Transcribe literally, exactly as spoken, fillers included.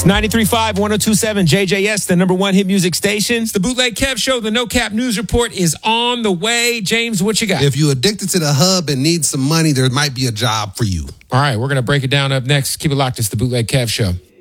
ninety-three point five, one oh two point seven J J S, the number one hit music station. It's the Bootleg Kev Show. The No Cap News Report is on the way. James, what you got? If you're addicted to the hub and need some money, there might be a job for you. All right, we're going to break it down up next. Keep it locked. It's the Bootleg Kev Show.